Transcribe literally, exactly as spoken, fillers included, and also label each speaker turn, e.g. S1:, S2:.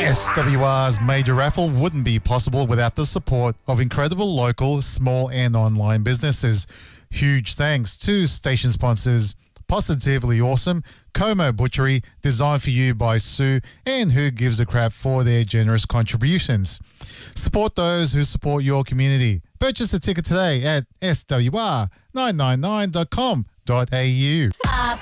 S1: S W R's major raffle wouldn't be possible without the support of incredible local, small and online businesses. Huge thanks to station sponsors Positively Awesome, Como Butchery, designed for you by Sue, and Who Gives a Crap for their generous contributions. Support those who support your community. Purchase a ticket today at S W R nine nine nine dot com dot A U.
S2: Up,